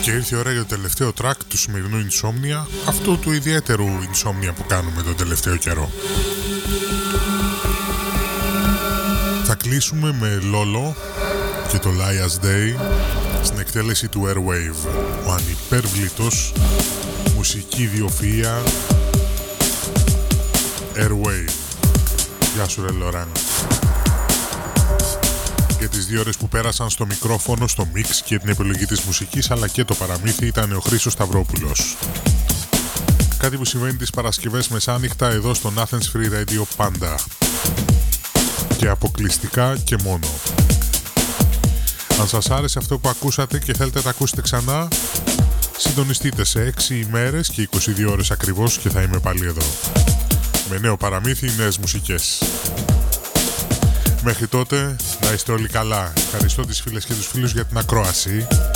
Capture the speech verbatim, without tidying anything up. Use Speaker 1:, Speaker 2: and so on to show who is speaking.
Speaker 1: Και ήρθε η ώρα για το τελευταίο track του σημερινού Insomnia, αυτού του ιδιαίτερου Insomnia που κάνουμε τον τελευταίο καιρό. Θα κλείσουμε με Lolo και το Lias Day στην εκτέλεση του Airwave, ο ανυπέρβλητος μουσική ιδιοφυΐα Airwave. Γεια σου ρε Λοράν. Για τις δύο ώρες που πέρασαν στο μικρόφωνο, στο μίξ και την επιλογή της μουσικής αλλά και το παραμύθι ήταν ο Χρήστος Σταυρόπουλος. Κάτι που συμβαίνει τις Παρασκευές μεσάνυχτα εδώ στο Athens Free Radio πάντα. Και αποκλειστικά και μόνο. Αν σας άρεσε αυτό που ακούσατε και θέλετε να τα ακούσετε ξανά, συντονιστείτε σε έξι ημέρες και είκοσι δύο ώρες ακριβώς και θα είμαι πάλι εδώ. Με νέο παραμύθι, νέες μουσικές. Μέχρι τότε να είστε όλοι καλά. Ευχαριστώ τις φίλες και τους φίλους για την ακρόαση.